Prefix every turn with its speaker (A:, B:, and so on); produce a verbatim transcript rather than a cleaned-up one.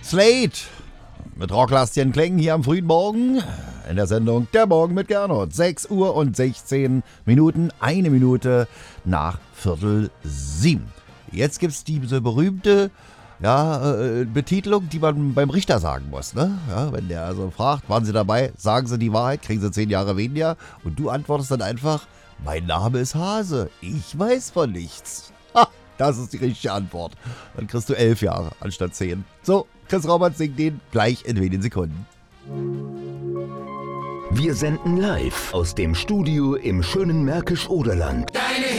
A: Slate mit rocklastigen Klängen hier am frühen Morgen in der Sendung Der Morgen mit Gernot. sechs Uhr und sechzehn Minuten, eine Minute nach Viertel sieben. Jetzt gibt's diese berühmte ja, äh, Betitelung, die man beim Richter sagen muss. Ne? Ja, wenn der also fragt, waren Sie dabei, sagen Sie die Wahrheit, kriegen Sie zehn Jahre weniger. Und du antwortest dann einfach, mein Name ist Hase, ich weiß von nichts. Ha, das ist die richtige Antwort. Dann kriegst du elf Jahre anstatt zehn. So, Chris Raumann singt den gleich in wenigen Sekunden.
B: Wir senden live aus dem Studio im schönen Märkisch-Oderland.